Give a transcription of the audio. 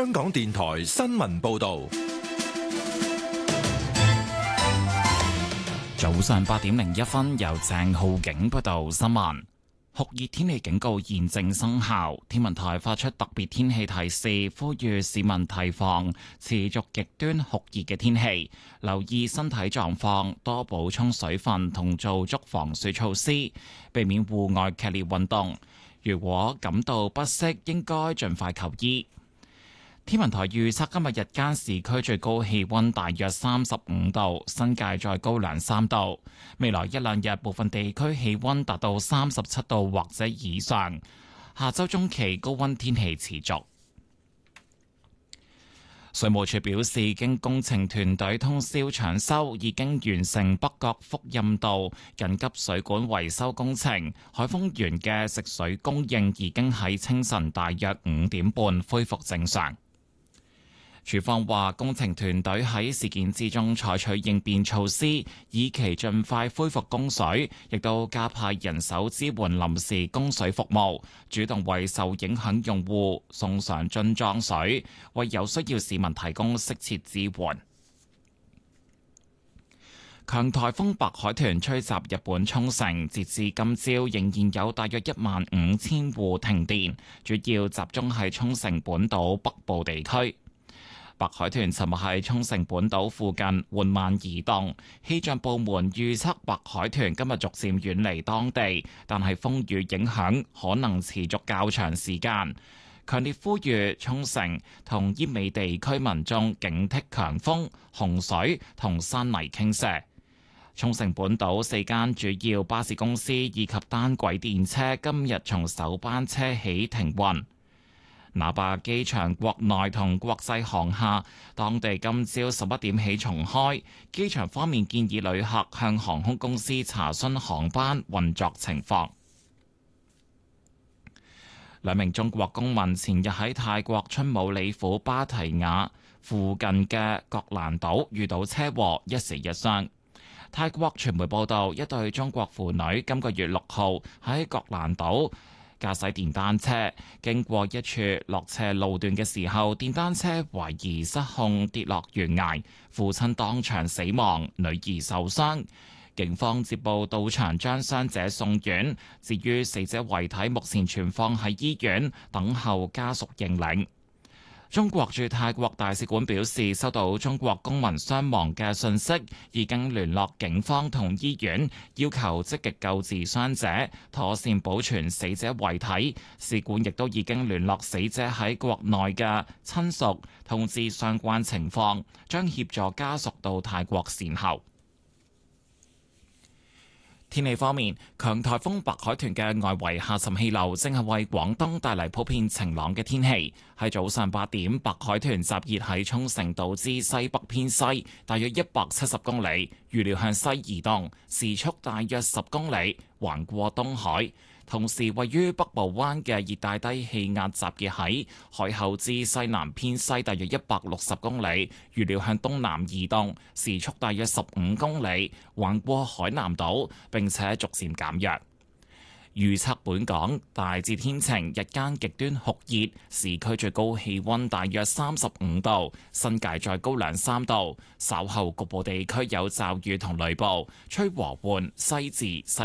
香港電台新聞報道。 早上8:01，由鄭浩景報道新聞。酷熱天氣警告現正生效，天文台發出特別天氣提示，呼籲市民提防持續極端酷熱嘅天氣，留意身體狀況，多補充水分同做足防暑措施，避免戶外劇烈運動。如果感到不適，應該盡快求醫。天文台預測今日日間市區最高氣溫大約35度，新界再高2-3度。未來一兩日部分地區氣溫達到37度或者以上。下周中期高溫天氣持續。水務署表示，經工程團隊通宵搶修，已經完成北角福蔭道緊急水管維修工程。海豐園嘅食水供應已經喺清晨大約5點半恢復正常。署方話，工程團隊喺事件之中採取應變措施，以期盡快恢復供水，亦都加派人手支援臨時供水服務，主動為受影響用戶送上樽裝水，為有需要市民提供適切支援。強颱風白海豚吹襲日本沖繩，截至今朝仍然有大約15000戶停電，主要集中喺沖繩本島北部地區。白海豚尋日喺沖繩本島附近緩慢移動，氣象部門預測白海豚今日逐漸遠離當地，但係風雨影響可能持續較長時間。強烈呼籲沖繩同奄美地區民眾警惕強風、洪水同山泥傾瀉。沖繩本島4間主要巴士公司以及單軌電車今日從首班車起停運。那霸機場國內同國際航廈，當地今朝11點起重開。機場方面建議旅客向航空公司查詢航班運作情況。兩名中國公民前日喺泰國春武里府芭提雅附近嘅覺蘭島遇到車禍，一死一傷。泰國傳媒報道，一對中國婦女今個月6號喺覺蘭島駕駛電單車經過一處落斜路段嘅時候，電單車懷疑失控跌落懸崖，父親當場死亡，女兒受傷。警方接報到場將傷者送院，至於死者遺體目前存放喺醫院等候家屬認領。中國駐泰國大使館表示，收到中國公民傷亡嘅信息，已經聯絡警方同醫院，要求積極救治傷者，妥善保存死者遺體。使館亦都已經聯絡死者喺國內嘅親屬，通知相關情況，將協助家屬到泰國善後。天氣方面，強颱風白海豚嘅外圍下沉氣流正係為廣東帶嚟普遍晴朗嘅天氣。喺早上8點，白海豚集結喺沖繩島之西北偏西，大約170公里，預料向西移動，時速大約10公里，橫過東海。同時，位於北部灣嘅熱帶低氣壓集結喺海口之西南偏西，大約160公里，預料向東南移動，時速大約15公里，橫過海南島，並且逐漸減弱。預測本港大致天晴，日間極端酷熱，市區最高氣溫大約35度，新界再高2-3度。稍後局部地區有驟雨同雷暴，吹和緩西至西